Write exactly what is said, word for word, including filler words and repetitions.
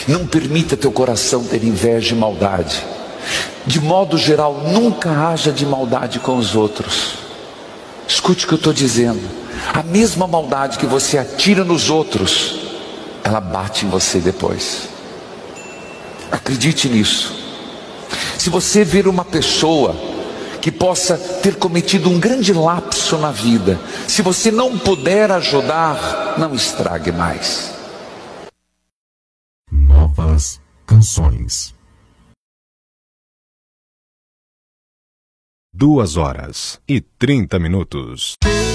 Não permita teu coração ter inveja e maldade. De modo geral, nunca haja de maldade com os outros. Escute o que eu estou dizendo. A mesma maldade que você atira nos outros, ela bate em você depois. Acredite nisso. Se você ver uma pessoa que possa ter cometido um grande lapso na vida, se você não puder ajudar, não estrague mais. Novas canções. Duas horas e trinta minutos.